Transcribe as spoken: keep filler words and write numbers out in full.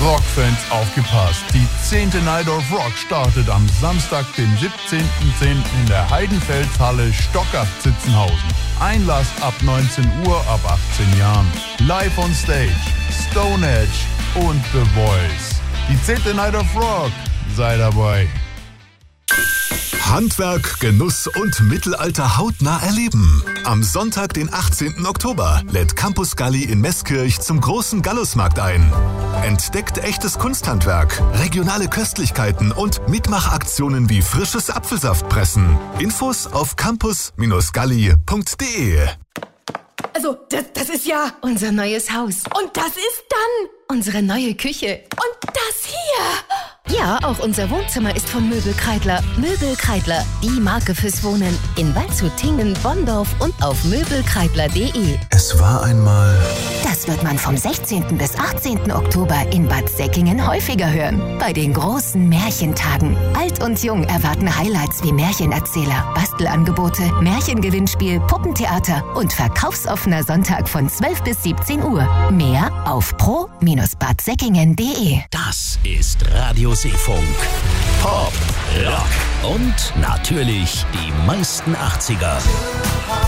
Rockfans aufgepasst. Die zehnte Night of Rock startet am Samstag, den siebzehnten zehnten in der Heidenfelshalle Stockach-Zitzenhausen. Einlass ab neunzehn Uhr, ab achtzehn Jahren. Live on Stage, Stone Edge und The Voice. Die zehnte Night of Rock. Sei dabei. Handwerk, Genuss und Mittelalter hautnah erleben. Am Sonntag, den achtzehnten Oktober, lädt Campus Galli in Meßkirch zum großen Gallusmarkt ein. Entdeckt echtes Kunsthandwerk, regionale Köstlichkeiten und Mitmachaktionen wie frisches Apfelsaftpressen. Infos auf campus Galli punkt de. Also, das, das ist ja unser neues Haus. Und das ist dann unsere neue Küche. Und das hier. Ja, auch unser Wohnzimmer ist von Möbel Kreidler. Möbel Kreidler, die Marke fürs Wohnen. In Waldshut, Tingen, Bonndorf und auf möbelkreidler punkt de. Es war einmal... Das wird man vom sechzehnten bis achtzehnten Oktober in Bad Säckingen häufiger hören. Bei den großen Märchentagen. Alt und Jung erwarten Highlights wie Märchenerzähler, Bastelangebote, Märchengewinnspiel, Puppentheater und verkaufsoffener Sonntag von zwölf bis siebzehn Uhr. Mehr auf pro Bindestrich bad säckingen punkt de. Das ist Radio Seefunk. Pop, Rock und natürlich die meisten achtziger.